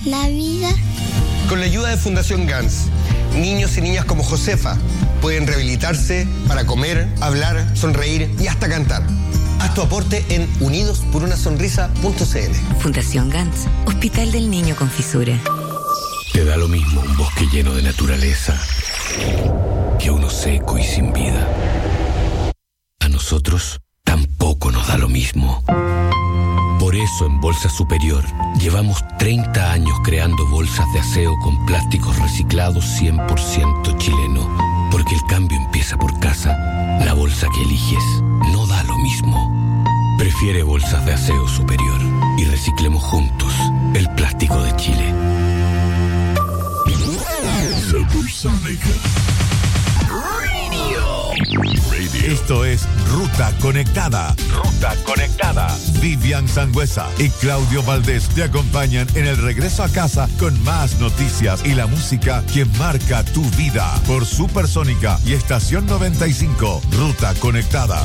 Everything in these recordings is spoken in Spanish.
la vida. Con la ayuda de Fundación GANS, niños y niñas como Josefa pueden rehabilitarse para comer, hablar, sonreír y hasta cantar. Haz tu aporte en unidosporunasonrisa.cl. Fundación GANS, Hospital del Niño con Fisura. Te da lo mismo un bosque lleno de naturaleza que uno seco y sin vida. A nosotros tampoco nos da lo mismo. Por eso en Bolsa Superior llevamos 30 años creando bolsas de aseo con plásticos reciclados 100% chileno. Porque el cambio empieza por casa. La bolsa que eliges no da lo mismo. Prefiere Bolsas de Aseo Superior y reciclemos juntos el plástico de Chile. Supersónica Radio. Esto es Ruta Conectada. Ruta Conectada. Vivian Sangüesa y Claudio Valdés te acompañan en el regreso a casa con más noticias y la música que marca tu vida. Por Supersónica y Estación 95. Ruta Conectada.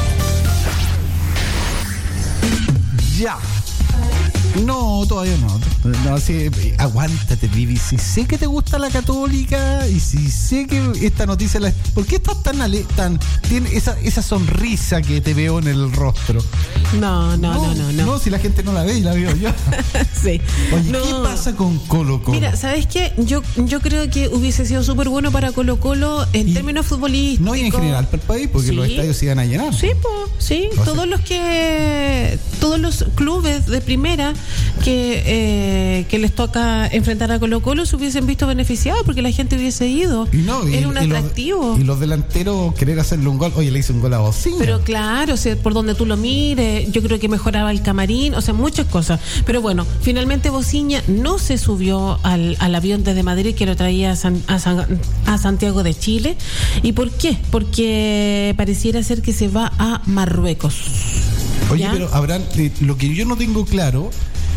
Ya. No, todavía no. No, sí, aguántate, Vivi. Si sé que te gusta la Católica y si sé que esta noticia ¿por qué estás tan tiene esa sonrisa que te veo en el rostro? No, si la gente no la ve y la veo yo. Sí. Oye, ¿qué pasa con Colo-Colo? Mira, ¿sabes qué? Yo creo que hubiese sido súper bueno para Colo-Colo en términos futbolísticos. No, y en general para el país, porque los estadios se iban a llenar. Sí, sí. Todos los clubes de primera que les toca enfrentar a Colo-Colo se hubiesen visto beneficiados porque la gente hubiese ido. Era un atractivo. Y los delanteros querer hacerle un gol. Oye, le hice un gol a Bociña. Pero claro, por donde tú lo mires, yo creo que mejoraba el camarín, muchas cosas. Pero bueno, finalmente Bociña no se subió al avión desde Madrid que lo traía a Santiago de Chile. ¿Y por qué? Porque pareciera ser que se va a Marruecos. Oye, ¿ya? Pero habrán, lo que yo no tengo claro,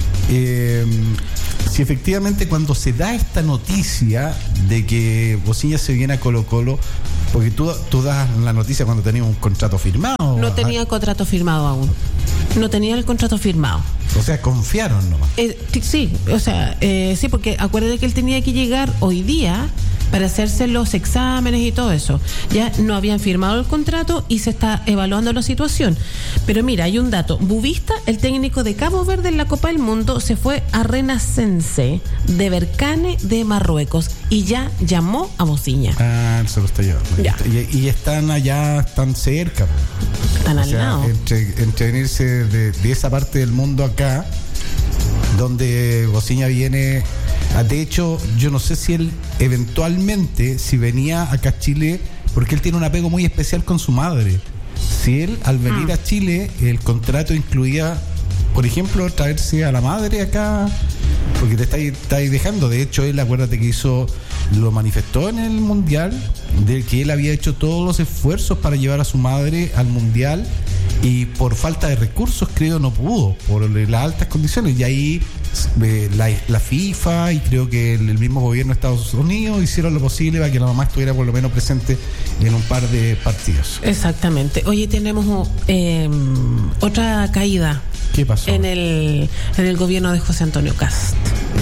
si efectivamente cuando se da esta noticia de que Bociña se viene a Colo-Colo, porque tú das la noticia cuando tenías un contrato firmado. No tenía el contrato firmado aún. No tenía el contrato firmado. O sea, confiaron nomás. Sí, sí, porque acuérdate que él tenía que llegar hoy día para hacerse los exámenes y todo eso. Ya no habían firmado el contrato y se está evaluando la situación. Pero mira, hay un dato. Bubista, el técnico de Cabo Verde en la Copa del Mundo, se fue a Renacense de Berkane de Marruecos y ya llamó a Bociña. Eso lo está llevando. Ya. Y están allá, están cerca. Están al lado. Entre venirse de esa parte del mundo acá, donde Bociña viene. De hecho, yo no sé si él eventualmente, si venía acá a Chile, porque él tiene un apego muy especial con su madre. Si él, al venir a Chile, el contrato incluía, por ejemplo, traerse a la madre acá, porque te estáis dejando. De hecho, él, acuérdate que lo manifestó en el Mundial, de que él había hecho todos los esfuerzos para llevar a su madre al Mundial y por falta de recursos, creo, no pudo, por las altas condiciones. Y ahí la FIFA y creo que el mismo gobierno de Estados Unidos hicieron lo posible para que la mamá estuviera por lo menos presente en un par de partidos. Exactamente. Oye, tenemos otra caída. ¿Qué pasó? En el gobierno de José Antonio Kast.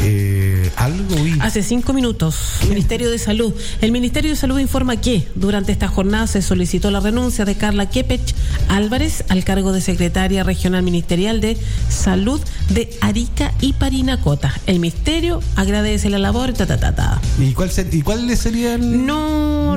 Hace 5 minutos, Ministerio de Salud. El Ministerio de Salud informa que durante esta jornada se solicitó la renuncia de Carla Kepech Álvarez al cargo de secretaria regional ministerial de Salud de Arica y Parinacota. El ministerio agradece la labor. ¿Y cuál le sería el...? No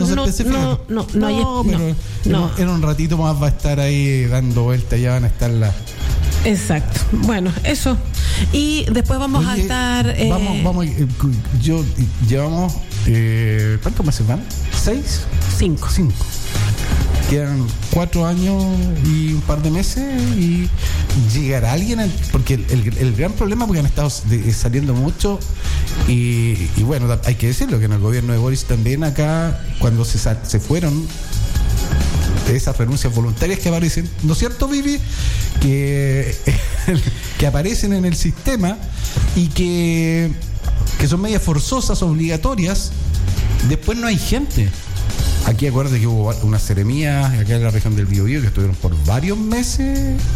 en un ratito más va a estar ahí dando vueltas, ya van a estar las... Exacto. Bueno, eso. Y después vamos a estar... Llevamos... ¿cuántos meses van? ¿6? 5. Quedan 4 años y un par de meses y llegará alguien porque el gran problema, porque han estado saliendo mucho y bueno, hay que decirlo que en el gobierno de Boris también acá, cuando se fueron de esas renuncias voluntarias que aparecen, ¿no es cierto, Vivi? Que aparecen en el sistema y que son medias forzosas, obligatorias, después no hay gente. Aquí acuérdate que hubo unas seremías acá en la región del Biobío que estuvieron por varios meses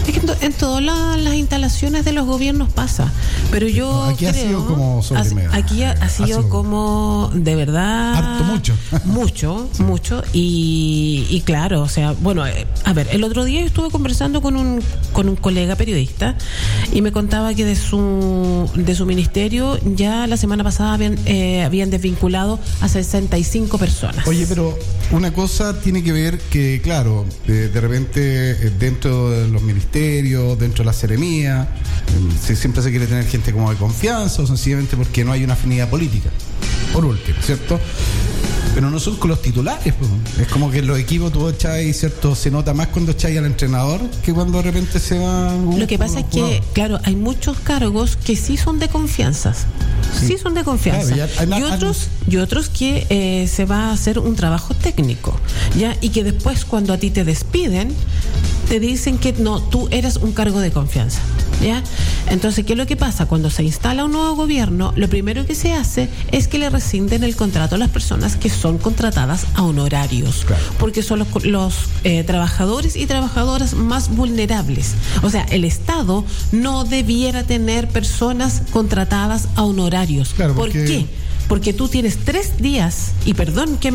Es que en todas las instalaciones de los gobiernos pasa, pero yo aquí ha sido como aquí ha sido como de verdad harto, mucho sí. Mucho y claro, o sea, bueno, a ver, el otro día yo estuve conversando con un colega periodista y me contaba que de su ministerio ya la semana pasada habían desvinculado a 65 personas. Oye, pero una cosa tiene que ver que, claro, de repente dentro de los ministerios, dentro de la seremía, siempre se quiere tener gente como de confianza o sencillamente porque no hay una afinidad política, por último, ¿cierto? Pero no son con los titulares, pues. Es como que en los equipos tú echáis, ¿cierto? Se nota más cuando echáis al entrenador que cuando de repente se va Lo que pasa es que, claro, hay muchos cargos que sí son de confianza. Sí son de confianza. Claro, y otros que se va a hacer un trabajo técnico, ¿ya? Y que después cuando a ti te despiden, te dicen que no, tú eres un cargo de confianza, ¿ya? Entonces, ¿qué es lo que pasa? Cuando se instala un nuevo gobierno, lo primero que se hace es que le rescinden el contrato a las personas que son contratadas a honorarios, claro, porque son los trabajadores y trabajadoras más vulnerables. O sea, el Estado no debiera tener personas contratadas a honorarios. Claro, ¿por qué? Porque tú tienes 3 días, y perdón que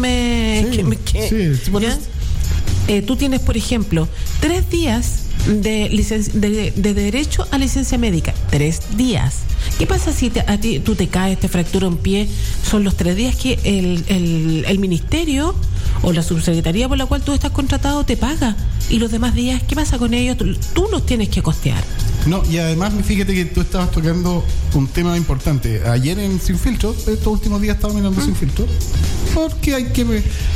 tú tienes, por ejemplo, 3 días de derecho a licencia médica. 3 días. ¿Qué pasa si a ti tú te caes, te fractura un pie? Son los 3 días que el ministerio o la subsecretaría por la cual tú estás contratado te paga. Y los demás días, ¿qué pasa con ellos? Tú los tienes que costear. No, y además fíjate que tú estabas tocando un tema importante. Ayer en Sin Filtro, estos últimos días estaba mirando Sin Filtro, porque hay que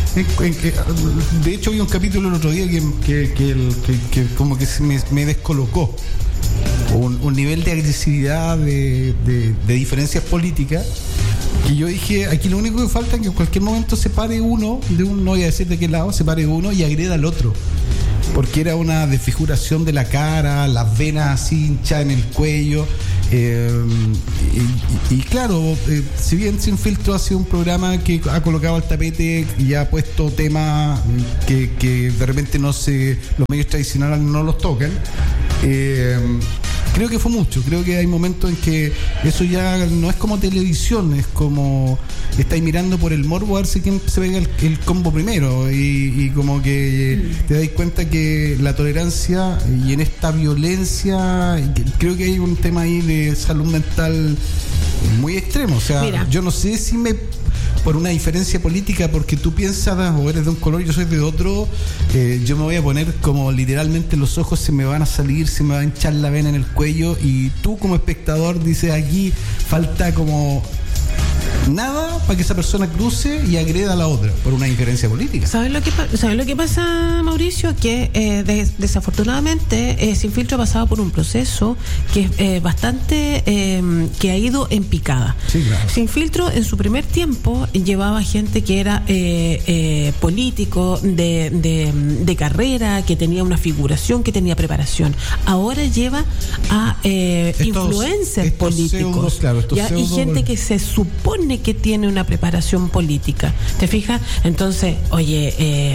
de hecho vi un capítulo el otro día que como que me descolocó. Un nivel de agresividad, de diferencias políticas, que yo dije, aquí lo único que falta es que en cualquier momento se pare uno, no voy a decir de qué lado, se pare uno y agreda al otro. Porque era una desfiguración de la cara, las venas así hinchadas en el cuello. Y claro, si bien Sin Filtro ha sido un programa que ha colocado al tapete y ha puesto temas que de repente los medios tradicionales no los tocan, creo que fue mucho. Creo que hay momentos en que eso ya no es como televisión, es como estáis mirando por el morbo a ver si quién se pega el combo primero, y como que te dais cuenta que la tolerancia y en esta violencia, creo que hay un tema ahí de salud mental muy extremo. O sea, mira, yo no sé si por una diferencia política, porque tú piensas o eres de un color y yo soy de otro, yo me voy a poner como literalmente los ojos se me van a salir, se me va a hinchar la vena en el cuello, y tú como espectador dices, aquí falta como nada para que esa persona cruce y agreda a la otra por una diferencia política. ¿Sabes lo que pasa, Mauricio? Que desafortunadamente Sin Filtro ha pasado por un proceso que es bastante que ha ido en picada. Sí, claro. Sin Filtro en su primer tiempo llevaba gente que era político de carrera, que tenía una figuración, que tenía preparación. Ahora lleva a influencers políticos, claro, y gente que se supone que tiene una preparación política. ¿Te fijas? Entonces, oye,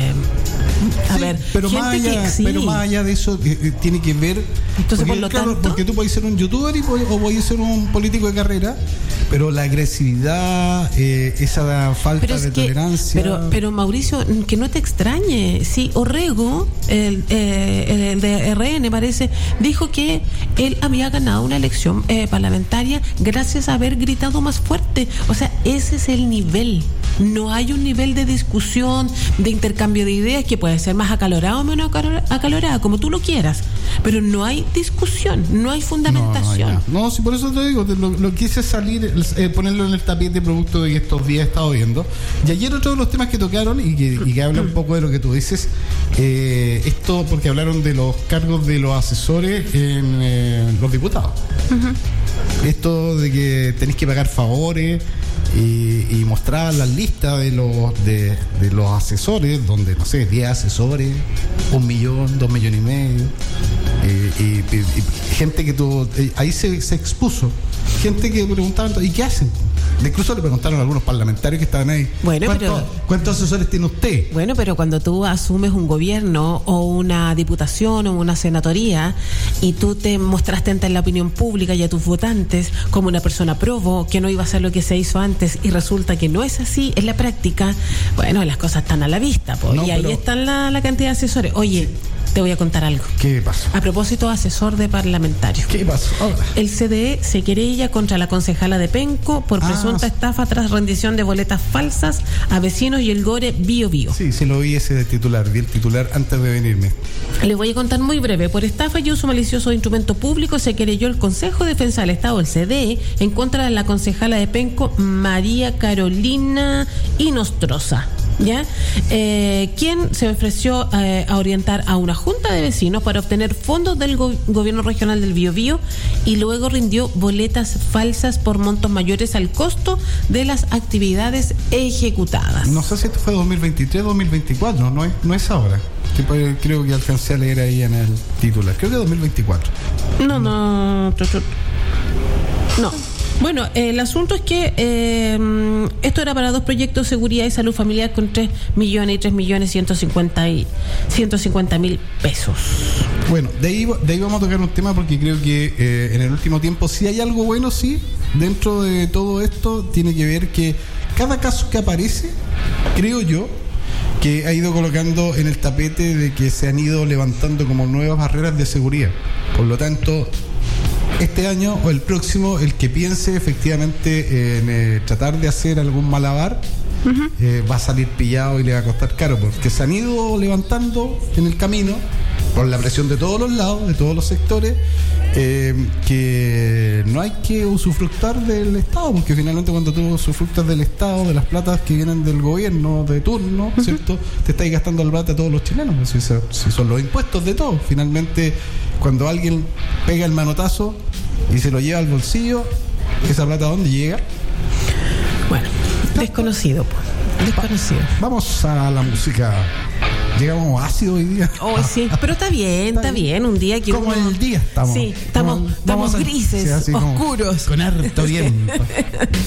pero más allá de eso, tiene que ver. Entonces, por lo tanto, porque tú puedes ser un youtuber o puedes ser un político de carrera, pero la agresividad, esa falta de tolerancia. Pero Mauricio, que no te extrañe, si Orrego, el de RN parece, dijo que él había ganado una elección parlamentaria gracias a haber gritado más fuerte. O sea, ese es el nivel. No hay un nivel de discusión, de intercambio de ideas que puede ser más acalorado o menos acalorado, como tú lo quieras. Pero no hay discusión, no hay fundamentación. No, sí, por eso te digo, lo quise salir, ponerlo en el tapete producto de que estos días he estado viendo. Y ayer otro de los temas que tocaron y que habla un poco de lo que tú dices, esto porque hablaron de los cargos de los asesores en los diputados. Uh-huh. Esto de que tenéis que pagar favores y mostrar las listas de los asesores, donde, no sé, 10 asesores, 1 millón, 2 millones y medio, y gente que ahí se expuso, gente que preguntaba, ¿y qué hacen? Incluso le preguntaron a algunos parlamentarios que estaban ahí. Bueno, ¿Cuántos asesores tiene usted? Bueno, pero cuando tú asumes un gobierno o una diputación o una senatoría y tú te mostraste ante la opinión pública y a tus votantes como una persona probo, que no iba a hacer lo que se hizo antes y resulta que no es así en la práctica, bueno, las cosas están a la vista, po, y ahí están la cantidad de asesores. Oye, te voy a contar algo. ¿Qué pasó? A propósito, asesor de parlamentarios. ¿Qué pasó? El CDE se querella contra la concejala de Penco por presunta estafa tras rendición de boletas falsas a vecinos y el Gore Bío Bío. Sí, lo vi ese de titular, vi el titular antes de venirme. Les voy a contar muy breve. Por estafa y uso malicioso de instrumento público se querelló el Consejo de Defensa del Estado, el CDE, en contra de la concejala de Penco, María Carolina Inostroza. ¿Ya? Quien se ofreció a orientar a una junta de vecinos para obtener fondos del gobierno regional del Biobío y luego rindió boletas falsas por montos mayores al costo de las actividades ejecutadas. No sé si esto fue 2023 o 2024, no es ahora. Creo que alcancé a leer ahí en el titular. Creo que 2024. No. Bueno, el asunto es que esto era para 2 proyectos de seguridad y salud familiar con 3 millones y 3.150.000 pesos. Bueno, de ahí vamos a tocar un tema porque creo que en el último tiempo, si hay algo bueno, sí, dentro de todo esto, tiene que ver que cada caso que aparece, creo yo, que ha ido colocando en el tapete de que se han ido levantando como nuevas barreras de seguridad. Por lo tanto, este año o el próximo, el que piense efectivamente en tratar de hacer algún malabar, va a salir pillado y le va a costar caro, porque se han ido levantando en el camino por la presión de todos los lados, de todos los sectores, que no hay que usufructar del Estado, porque finalmente cuando tú usufructas del Estado, de las platas que vienen del gobierno de turno, ¿cierto? Te estáis gastando la plata a todos los chilenos, si son los impuestos de todos. Finalmente, cuando alguien pega el manotazo y se lo lleva al bolsillo, ¿esa plata a dónde llega? Bueno, desconocido. Vamos a la música. Llegamos ácido hoy día. Oh, sí, pero está bien, un día que como el día estamos. Sí, estamos grises, sí, oscuros. Con harto viento.